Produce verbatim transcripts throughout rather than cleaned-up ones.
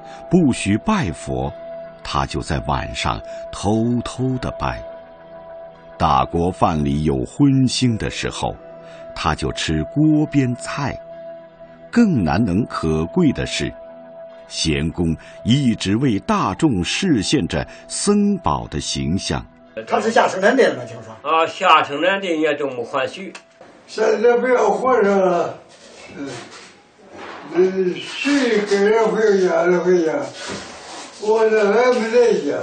不许拜佛，他就在晚上偷偷地拜。大锅饭里有荤腥的时候，他就吃锅边菜。更难能可贵的是，贤公一直为大众示现着僧宝的形象。 他是下生产队的吗？听说啊，下生产队也这么欢喜。 现在不要活着了，嗯，嗯，谁给人回家的回家，我这还没在家，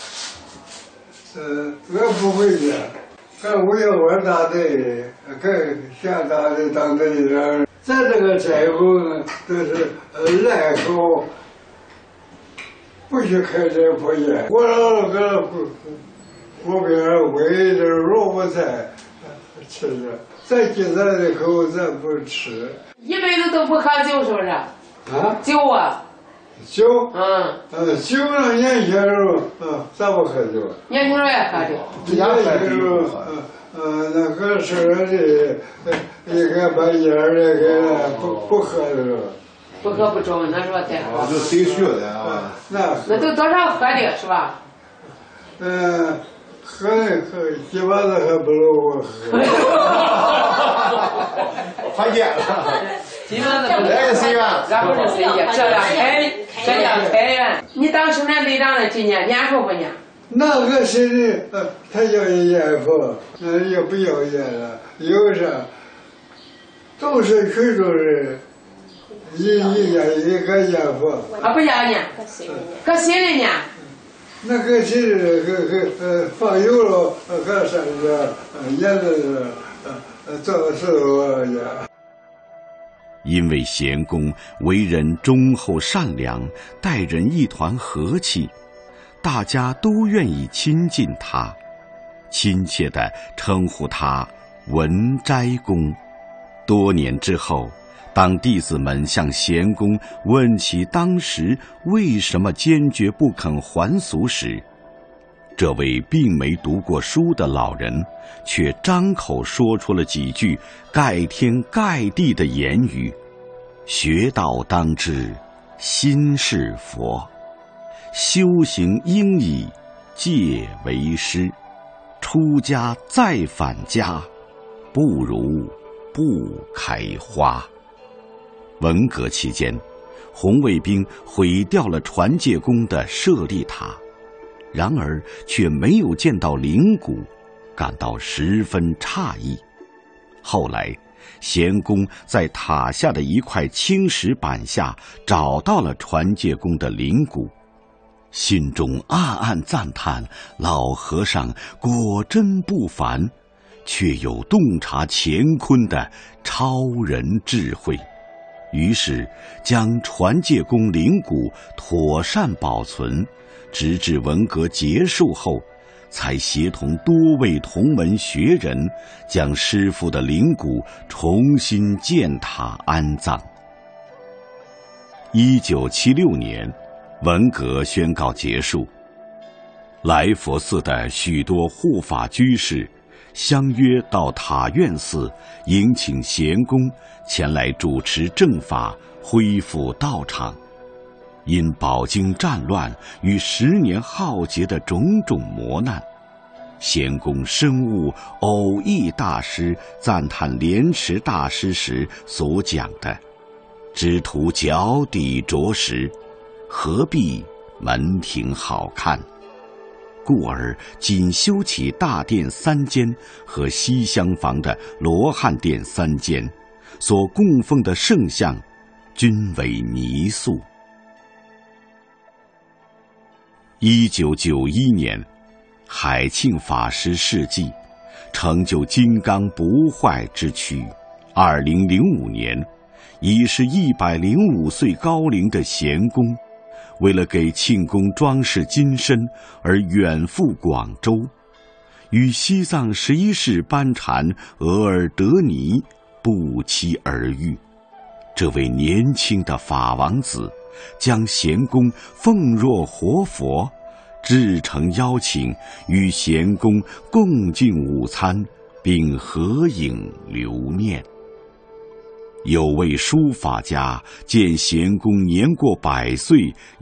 嗯，我不回家，干我要我大队，干下大队当队长。咱这个寨后呢，都是呃赖口，不许开这破店。我老搁锅锅边煨点萝卜菜吃着，咱进咱的口咱不吃。 一辈子都不喝酒，是不是？ 啊？ 酒啊？ 酒？ 嗯。 呃，酒呢，年轻时候，嗯，咱不喝酒。 年轻人也喝酒。 年轻时候，嗯。呃，那个是的，应该把烟儿那个不不喝的了。 不喝不中，那说对。 啊，就谁学的啊？ 那那都多少喝的是吧？ 嗯，喝的喝，基本上还不如我喝。 还见了。 基本上不如。 哎，随缘。 咱不是随缘，这样开，这样开源。你当生产队长的今年年数不年？ 那个谁的，呃，他要烟佛，那也不要烟了，有啥？都是群众人，一一年一个烟佛。 啊，不要烟，搁新的呢？ 那个谁的，个个呃放油了，搁啥子？呃，烟的，呃呃，做事我呀。 因为贤公为人忠厚善良，待人一团和气。大家都愿意亲近他，亲切地称呼他文斋公。多年之后，当弟子们向贤公问起当时为什么坚决不肯还俗时，这位并没读过书的老人却张口说出了几句盖天盖地的言语：学道当知，心是佛。修行应以戒为师，出家再返家，不如不开花。文革期间，红卫兵毁掉了传戒宫的舍利塔，然而却没有见到灵骨，感到十分诧异。后来，贤公在塔下的一块青石板下找到了传戒宫的灵骨，心中暗暗赞叹老和尚果真不凡，却有洞察乾坤的超人智慧。于是将传戒宫灵骨妥善保存，直至文革结束后，才协同多位同门学人将师父的灵骨重新建塔安葬。一九七六年，文革宣告结束，来佛寺的许多护法居士相约到塔院寺迎请贤公前来主持正法，恢复道场。因饱经战乱与十年浩劫的种种磨难，贤公深悟偶益大师赞叹莲池大师时所讲的只图脚底着实，何必门庭好看，故而仅修起大殿三间和西厢房的罗汉殿三间，所供奉的圣像均为泥塑。一九九一年，海庆法师事迹，成就金刚不坏之躯。二零零五年，已是一百零五岁高龄的贤公，为了给庆功装饰金身而远赴广州，与西藏十一世班禅额尔德尼不期而遇。这位年轻的法王子将贤公奉若活佛，至诚邀请与贤公共进午餐，并合影留念。有位书法家见贤公年过百岁，